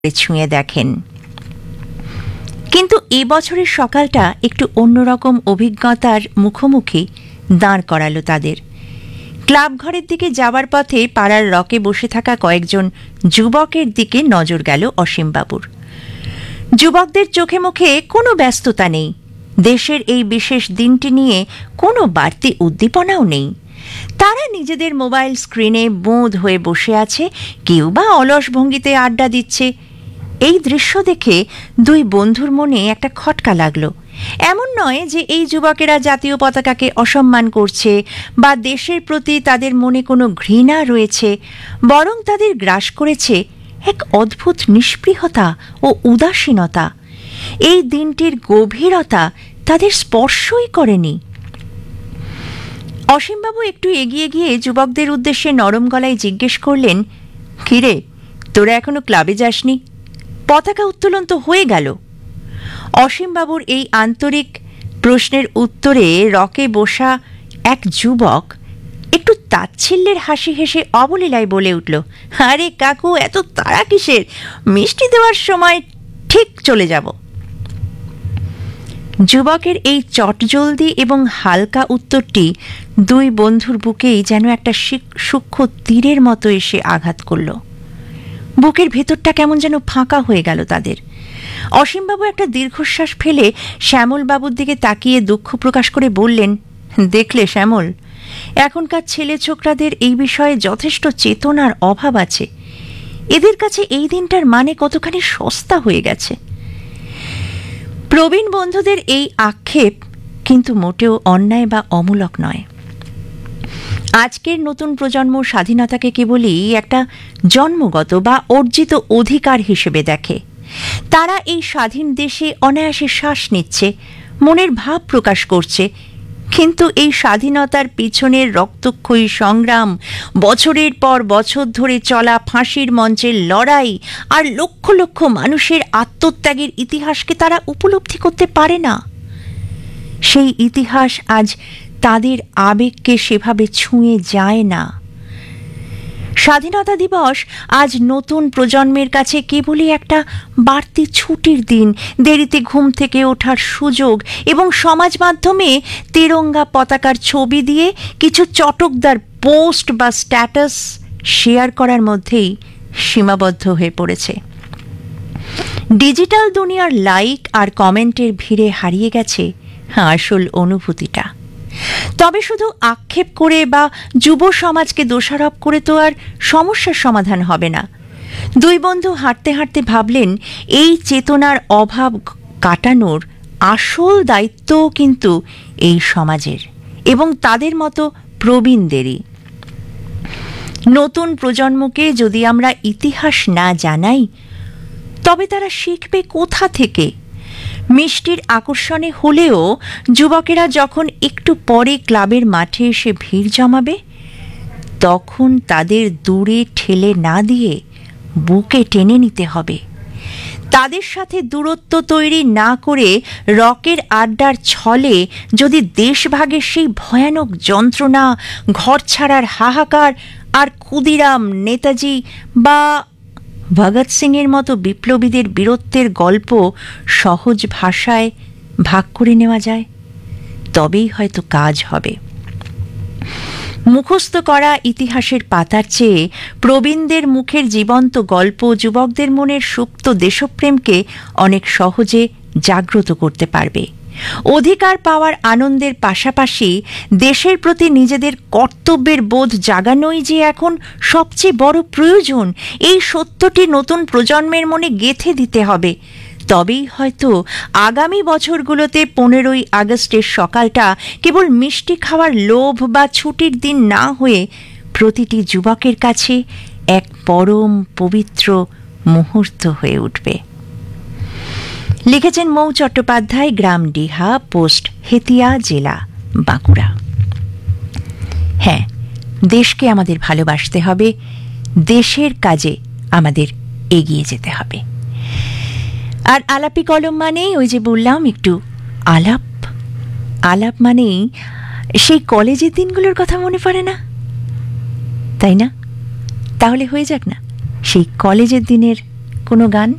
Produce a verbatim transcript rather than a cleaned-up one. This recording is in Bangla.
ছুঁয়ে দেখেন। কিন্তু এ বছরের সকালটা একটু অন্যরকম অভিজ্ঞতার মুখোমুখি দাঁড় করালো তাদের। ক্লাব ঘরের দিকে যাওয়ার পথে পাড়ার রকে বসে থাকা কয়েকজন যুবকের দিকে নজর গেল অসীমবাবুর। যুবকদের চোখে মুখে কোনো ব্যস্ততা নেই, দেশের এই বিশেষ দিনটি নিয়ে কোনো বাড়তি উদ্দীপনাও নেই। তারা নিজেদের মোবাইল স্ক্রিনে বোঁদ হয়ে বসে আছে, কেউ বা অলস ভঙ্গিতে আড্ডা দিচ্ছে। এই দৃশ্য দেখে দুই বন্ধুর মনে একটা খটকা লাগলো। এমন নয় যে এই যুবকেরা জাতীয় পতাকাকে অসম্মান করছে বা দেশের প্রতি তাদের মনে কোনো ঘৃণা রয়েছে, বরং তাদের গ্রাস করেছে এক অদ্ভুত নিষ্পৃহতা ও উদাসীনতা। এই দিনটির গভীরতা তাদের স্পর্শই করেনি। অসীমবাবু একটু এগিয়ে গিয়ে যুবকদের উদ্দেশ্যে নরম গলায় জিজ্ঞেস করলেন, কিরে, তোরা এখনো ক্লাবে যাসনি? পতাকা উত্তোলন তো হয়ে গেল। অসীমবাবুর এই আন্তরিক প্রশ্নের উত্তরে রকে বসা এক যুবক একটু তাচ্ছিল্যের হাসি হেসে অবলীলায় বলে উঠল, আরে কাকু, এত তাড়া কিসের? মিষ্টি দেওয়ার সময় ঠিক চলে যাব। যুবকের এই চটজলদি এবং হালকা উত্তরটি দুই বন্ধুর বুকেই যেন একটা সূক্ষ্ম তীরের মতো এসে আঘাত করল। বুকের ভেতরটা কেমন যেন ফাঁকা হয়ে গেল তাদের। অসীমবাবু একটা দীর্ঘশ্বাস ফেলে শ্যামলবাবুর দিকে তাকিয়ে দুঃখ প্রকাশ করে বললেন, দেখলে শ্যামল, এখনকার ছেলে ছোকরাদের এই বিষয়ে যথেষ্ট চেতনার অভাব আছে। এদের কাছে এই দিনটার মানে কতখানি সস্তা হয়ে গেছে। প্রবীণ বন্ধুদের এই আক্ষেপ কিন্তু মোটেও অন্যায় বা অমূলক নয়। আজকের নতুন প্রজন্ম স্বাধীনতাকে কেবলই একটা জন্মগত বা অর্জিত অধিকার হিসেবে দেখে। তারা এই স্বাধীন দেশে অনায়াসে শ্বাস নিচ্ছে, মনের ভাব প্রকাশ করছে, কিন্তু এই স্বাধীনতার পিছনের রক্তক্ষয়ী সংগ্রাম, বছরের পর বছর ধরে চলা ফাঁসির মঞ্চের লড়াই আর লক্ষ লক্ষ মানুষের আত্মত্যাগের ইতিহাসকে তারা উপলব্ধি করতে পারে না। সেই ইতিহাস আজ তাদের আবেগকে সেভাবে ছুঁয়ে যায় না। স্বাধীনতা দিবস আজ নতুন প্রজন্মের কাছে কেবলই একটা বাড়তি ছুটির দিন, দেরিতে ঘুম থেকে ওঠার সুযোগ এবং সমাজ মাধ্যমে তিরঙ্গা পতাকার ছবি দিয়ে কিছু চটকদার পোস্ট বা স্ট্যাটাস শেয়ার করার মধ্যেই সীমাবদ্ধ হয়ে পড়েছে। ডিজিটাল দুনিয়ার লাইক আর কমেন্টের ভিড়ে হারিয়ে গেছে আসল অনুভূতিটা। তবে শুধু আক্ষেপ করে বা যুব সমাজকে দোষারোপ করে তো আর সমস্যার সমাধান হবে না। দুই বন্ধু হাঁটতে হাঁটতে ভাবলেন, এই চেতনার অভাব কাটানোর আসল দায়িত্ব কিন্তু এই সমাজের এবং তাদের মতো প্রবীণদেরই। নতুন প্রজন্মকে যদি আমরা ইতিহাস না জানাই, তবে তারা শিখবে কোথা থেকে? মিষ্টির আকর্ষণে হলেও যুবকেরা যখন একটু পরে ক্লাবের মাঠে এসে ভিড় জমাবে, তখন তাদের দূরে ঠেলে না দিয়ে বুকে টেনে নিতে হবে। তাদের সাথে দূরত্ব তৈরি না করে রকের আড্ডার ছলে যদি দেশভাগের সেই ভয়ানক যন্ত্রণা, ঘর ছাড়ার হাহাকার আর ক্ষুদিরাম, নেতাজি বা ভগৎ সিংয়ের মতো বিপ্লবীদের বীরত্বের গল্প সহজ ভাষায় ভাগ করে নেওয়া যায়, তবেই হয়তো কাজ হবে। মুখস্থ করা ইতিহাসের পাতার চেয়ে প্রবীণদের মুখের জীবন্ত গল্প যুবকদের মনের সুপ্ত দেশপ্রেমকে অনেক সহজে জাগ্রত করতে পারবে। অধিকার পাওয়ার আনন্দের পাশাপাশি দেশের প্রতি নিজেদের কর্তব্যের বোধ জাগানোই যে এখন সবচেয়ে বড় প্রয়োজন, এই সত্যটি নতুন প্রজন্মের মনে গেঁথে দিতে হবে। তবেই হয়তো আগামী বছরগুলোতে পনেরোই আগস্টের সকালটা কেবল মিষ্টি খাওয়ার লোভ বা ছুটির দিন না হয়ে প্রতিটি যুবকের কাছে এক পরম পবিত্র মুহূর্ত হয়ে উঠবে। লিখেছেন মৌ চট্টোপাধ্যায়, গ্রাম ডিহা, পোস্ট হেতিয়া, জেলা বাঁকুড়া। হ্যাঁ, দেশকে আমাদের ভালোবাসতে হবে, দেশের কাজে আমাদের এগিয়ে যেতে হবে। আর আলাপি কলম মানেই ওই যে বললাম একটু আলাপ। আলাপ মানেই সেই কলেজের দিনগুলোর কথা মনে পড়ে না, তাই না? তাহলে হয়ে যাক না সেই কলেজের দিনের কোনো গান?